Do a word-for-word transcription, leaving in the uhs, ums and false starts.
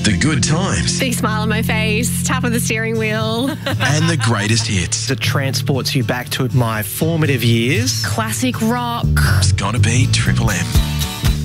The good times. Big smile on my face, tap of the steering wheel. And the greatest hits. It transports you back to my formative years. Classic rock. It's gonna be Triple M.